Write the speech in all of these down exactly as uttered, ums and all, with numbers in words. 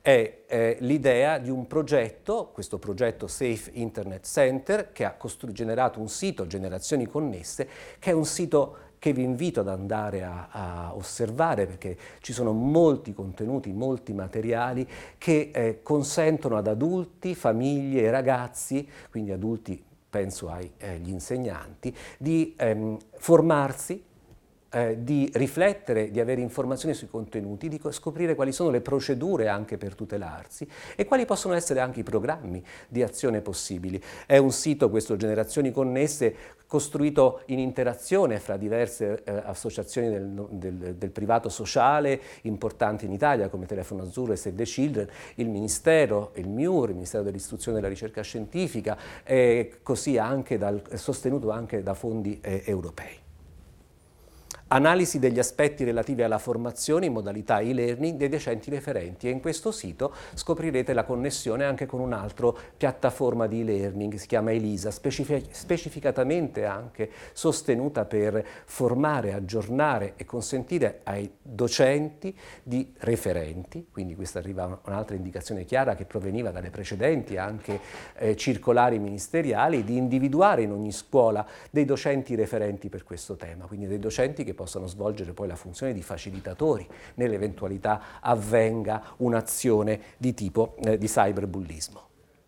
è eh, l'idea di un progetto, questo progetto Safe Internet Center, che ha generato un sito, Generazioni Connesse, che è un sito che vi invito ad andare a, a osservare, perché ci sono molti contenuti, molti materiali che eh, consentono ad adulti, famiglie e ragazzi, quindi adulti, penso agli eh, insegnanti, di ehm, formarsi, eh, di riflettere, di avere informazioni sui contenuti, di scoprire quali sono le procedure anche per tutelarsi e quali possono essere anche i programmi di azione possibili. È un sito, questo Generazioni Connesse, costruito in interazione fra diverse eh, associazioni del, del, del privato sociale importanti in Italia come Telefono Azzurro e Save the Children, il Ministero, il M I U R, il Ministero dell'Istruzione e della Ricerca Scientifica, e così anche dal, sostenuto anche da fondi eh, europei. Analisi degli aspetti relativi alla formazione in modalità e-learning dei docenti referenti, e in questo sito scoprirete la connessione anche con un'altra piattaforma di e-learning, si chiama ELISA, specific- specificatamente anche sostenuta per formare, aggiornare e consentire ai docenti di referenti, quindi questa arriva un'altra indicazione chiara che proveniva dalle precedenti anche eh, circolari ministeriali, di individuare in ogni scuola dei docenti referenti per questo tema, quindi dei docenti che possano svolgere poi la funzione di facilitatori nell'eventualità avvenga un'azione di tipo eh, di cyberbullismo.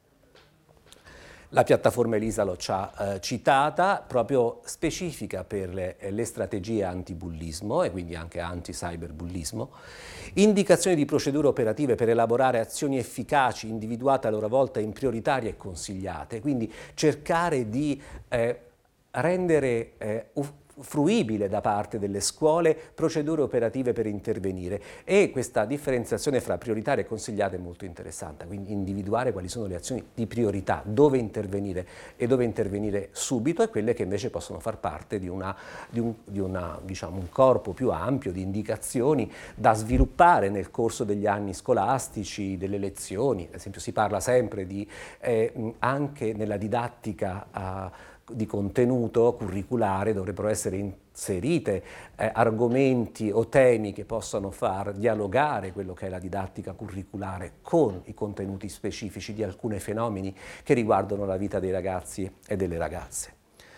La piattaforma ELISA l'ho già eh, citata, proprio specifica per le, le strategie antibullismo e quindi anche anti-cyberbullismo, indicazioni di procedure operative per elaborare azioni efficaci individuate a loro volta in prioritarie e consigliate, quindi cercare di eh, rendere eh, fruibile da parte delle scuole procedure operative per intervenire, e questa differenziazione fra prioritarie e consigliate è molto interessante, quindi individuare quali sono le azioni di priorità, dove intervenire e dove intervenire subito, e quelle che invece possono far parte di, una, di, un, di una, diciamo, un corpo più ampio di indicazioni da sviluppare nel corso degli anni scolastici, delle lezioni. Ad esempio si parla sempre di, eh, anche nella didattica eh, di contenuto curriculare dovrebbero essere inserite eh, argomenti o temi che possano far dialogare quello che è la didattica curriculare con i contenuti specifici di alcuni fenomeni che riguardano la vita dei ragazzi e delle ragazze.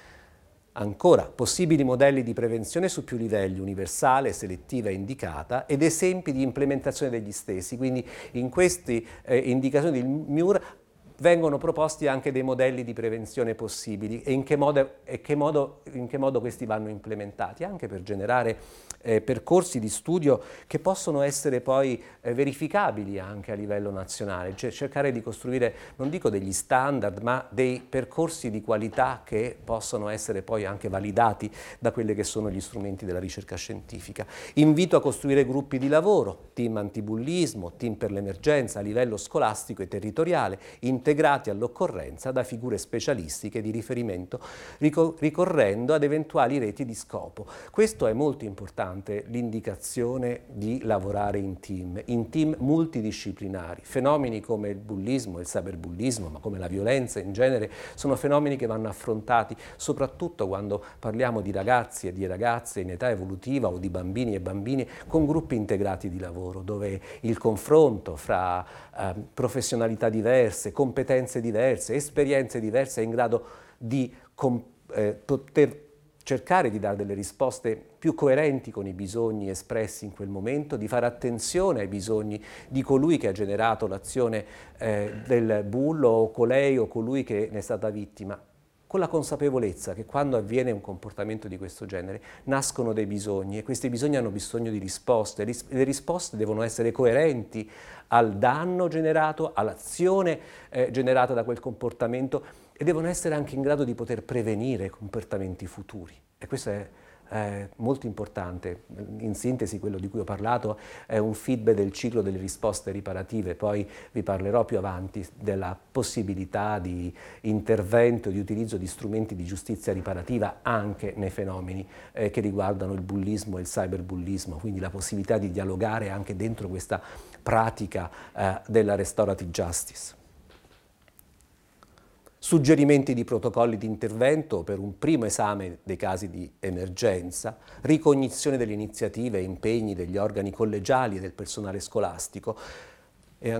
Ancora, possibili modelli di prevenzione su più livelli, universale, selettiva e indicata, ed esempi di implementazione degli stessi. Quindi in queste eh, indicazioni del M I U R vengono proposti anche dei modelli di prevenzione possibili e in che modo, e che modo, in che modo questi vanno implementati, anche per generare eh, percorsi di studio che possono essere poi eh, verificabili anche a livello nazionale, cioè cercare di costruire, non dico degli standard, ma dei percorsi di qualità che possono essere poi anche validati da quelli che sono gli strumenti della ricerca scientifica. Invito a costruire gruppi di lavoro, team antibullismo, team per l'emergenza a livello scolastico e territoriale, integrati all'occorrenza da figure specialistiche di riferimento, ricorrendo ad eventuali reti di scopo. Questo è molto importante, l'indicazione di lavorare in team, in team multidisciplinari. Fenomeni come il bullismo, il cyberbullismo, ma come la violenza in genere, sono fenomeni che vanno affrontati soprattutto quando parliamo di ragazzi e di ragazze in età evolutiva o di bambini e bambine con gruppi integrati di lavoro, dove il confronto fra eh, professionalità diverse, competenze diverse, esperienze diverse è in grado di eh, poter cercare di dare delle risposte più coerenti con i bisogni espressi in quel momento, di fare attenzione ai bisogni di colui che ha generato l'azione eh, del bullo, o colei o colui che ne è stata vittima, con la consapevolezza che quando avviene un comportamento di questo genere nascono dei bisogni e questi bisogni hanno bisogno di risposte. Le risposte devono essere coerenti al danno generato, all'azione eh, generata da quel comportamento, e devono essere anche in grado di poter prevenire comportamenti futuri. E questo è eh, molto importante. In sintesi, quello di cui ho parlato è un feedback del ciclo delle risposte riparative. Poi vi parlerò più avanti della possibilità di intervento, di utilizzo di strumenti di giustizia riparativa anche nei fenomeni eh, che riguardano il bullismo e il cyberbullismo, quindi la possibilità di dialogare anche dentro questa pratica eh, della restorative justice. Suggerimenti di protocolli di intervento per un primo esame dei casi di emergenza, ricognizione delle iniziative e impegni degli organi collegiali e del personale scolastico,